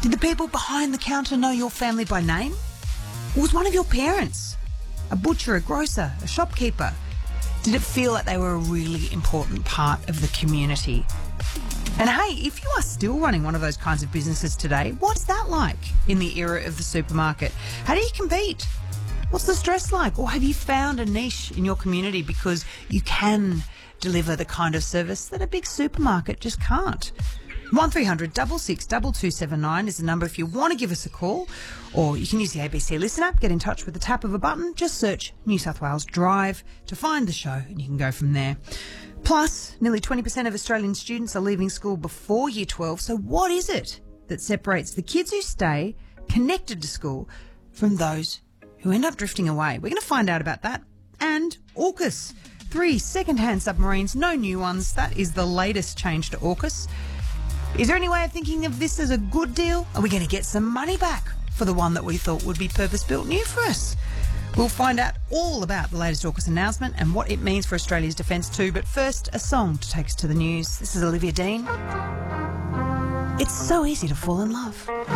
Did the people behind the counter know your family by name? Or was one of your parents? A butcher, a grocer, a shopkeeper? Did it feel like they were a really important part of the community? And hey, if you are still running one of those kinds of businesses today, what's that like in the era of the supermarket? How do you compete? What's the stress like? Or have you found a niche in your community because you can deliver the kind of service that a big supermarket just can't? 1300 66 2279 is the number if you want to give us a call, or you can use the ABC Listen app. Get in touch with the tap of a button. Just search New South Wales Drive to find the show and you can go from there. Plus, nearly 20% of Australian students are leaving school before Year 12. So what is it that separates the kids who stay connected to school from those who end up drifting away? We're going to find out about that. And AUKUS, 3 second-hand submarines, no new ones. That is the latest change to AUKUS. Is there any way of thinking of this as a good deal? Are we going to get some money back for the one that we thought would be purpose-built new for us? We'll find out all about the latest AUKUS announcement and what it means for Australia's defence too. But first, a song to take us to the news. This is Olivia Dean. It's so easy to fall in love.